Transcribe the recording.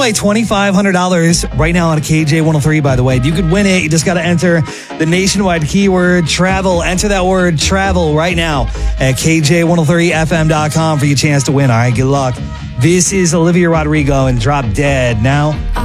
away $2,500 right now on a KJ103, by the way. You could win it. You just got to enter the nationwide keyword travel. Enter that word travel right now at KJ103FM.com for your chance to win. All right, good luck. This is Olivia Rodrigo and Drop Dead now.